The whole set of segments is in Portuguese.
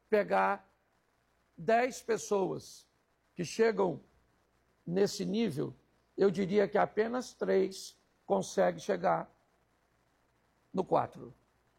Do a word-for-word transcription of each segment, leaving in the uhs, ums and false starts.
pegar dez pessoas que chegam nesse nível, eu diria que apenas três conseguem chegar no quatro.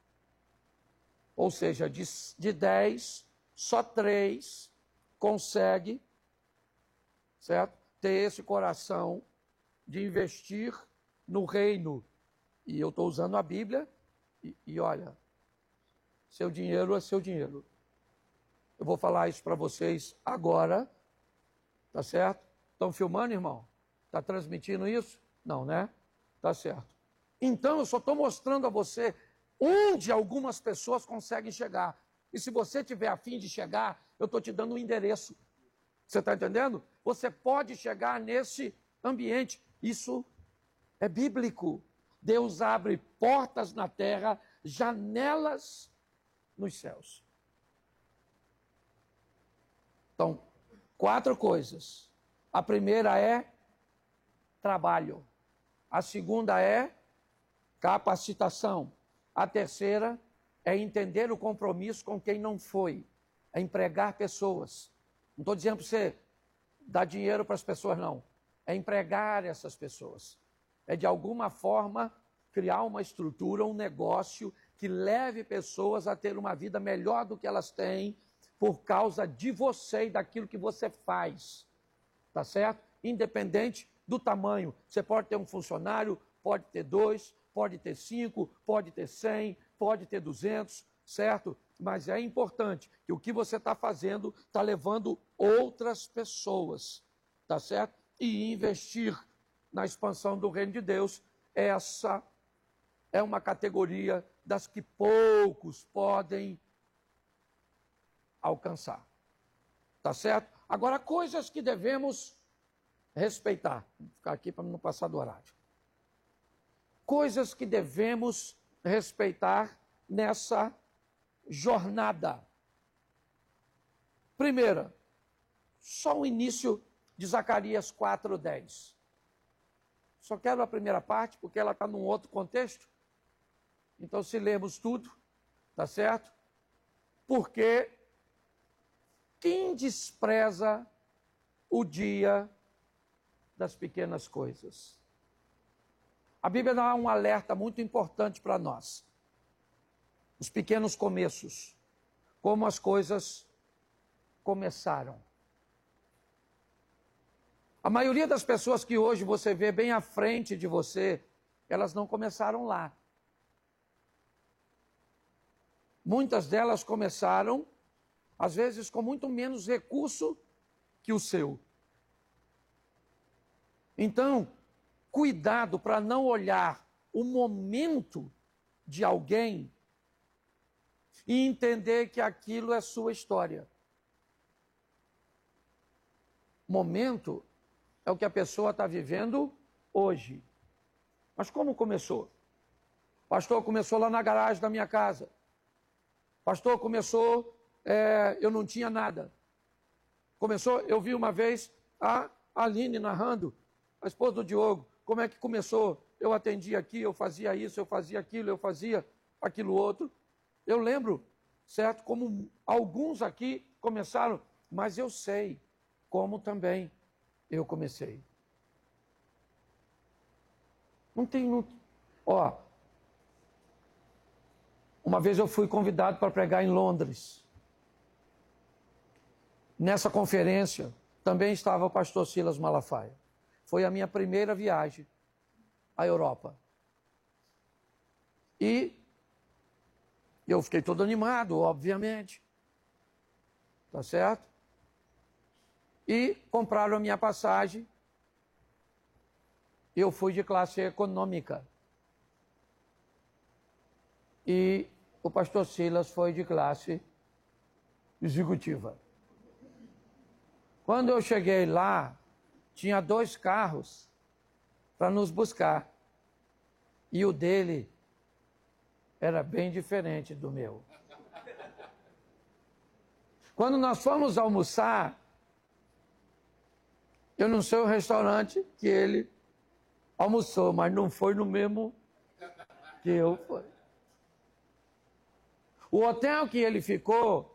Ou seja, de, de dez, só três conseguem, certo? Ter esse coração de investir no reino. E eu estou usando a Bíblia, e, e olha, seu dinheiro é seu dinheiro. Eu vou falar isso para vocês agora, tá certo? Estão filmando, irmão? Está transmitindo isso? Não, né? Tá certo. Então, eu só estou mostrando a você onde algumas pessoas conseguem chegar. E se você tiver a fim de chegar, eu estou te dando um endereço. Você está entendendo? Você pode chegar nesse ambiente. Isso é bíblico. Deus abre portas na terra, janelas nos céus. Então, quatro coisas. A primeira é trabalho. A segunda é capacitação. A terceira é entender o compromisso com quem não foi. É empregar pessoas. Não estou dizendo para você dar dinheiro para as pessoas, não. É empregar essas pessoas. É, de alguma forma, criar uma estrutura, um negócio que leve pessoas a ter uma vida melhor do que elas têm por causa de você e daquilo que você faz. Tá certo? Independente do tamanho. Você pode ter um funcionário, pode ter dois, pode ter cinco, pode ter cem, pode ter duzentos, certo? Mas é importante que o que você está fazendo está levando outras pessoas, tá certo? E investir na expansão do reino de Deus, essa é uma categoria das que poucos podem alcançar. Tá certo? Agora, coisas que devemos respeitar. Vou ficar aqui para não passar do horário. Coisas que devemos respeitar nessa jornada. Primeira, só o início de Zacarias quatro, dez. Só quero a primeira parte, porque ela está num outro contexto. Então, se lermos tudo, tá certo? Porque quem despreza o dia das pequenas coisas? A Bíblia dá um alerta muito importante para nós. Os pequenos começos. Como as coisas começaram. A maioria das pessoas que hoje você vê bem à frente de você, elas não começaram lá. Muitas delas começaram, às vezes, com muito menos recurso que o seu. Então, cuidado para não olhar o momento de alguém e entender que aquilo é sua história. Momento é o que a pessoa está vivendo hoje. Mas como começou? Pastor, começou lá na garagem da minha casa. Pastor, começou, é, eu não tinha nada. Começou, eu vi uma vez a Aline narrando, a esposa do Diogo, como é que começou? Eu atendia aqui, eu fazia isso, eu fazia aquilo, eu fazia aquilo outro. Eu lembro, certo, como alguns aqui começaram, mas eu sei como também eu comecei. Não tem... Não, ó, uma vez eu fui convidado para pregar em Londres. Nessa conferência também estava o pastor Silas Malafaia. Foi a minha primeira viagem à Europa. E eu fiquei todo animado, obviamente. Tá certo? E compraram a minha passagem. Eu fui de classe econômica. E o pastor Silas foi de classe executiva. Quando eu cheguei lá, tinha dois carros para nos buscar. E o dele era bem diferente do meu. Quando nós fomos almoçar, eu não sei o restaurante que ele almoçou, mas não foi no mesmo que eu fui. O hotel que ele ficou